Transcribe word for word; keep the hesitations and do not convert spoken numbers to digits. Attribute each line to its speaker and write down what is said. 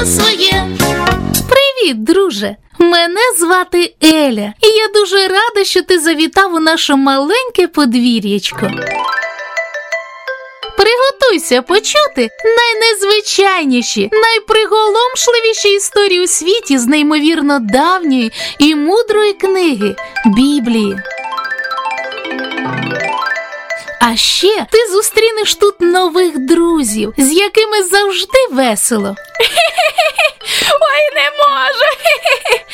Speaker 1: своє. Привіт, друже! Мене звати Еля, і я дуже рада, що ти завітав у наше маленьке подвір'ячко. Приготуйся почути найнезвичайніші, найприголомшливіші історії у світі з неймовірно давньої і мудрої книги – Біблії. А ще ти зустрінеш тут нових друзів, з якими завжди весело.
Speaker 2: Ой, не можу!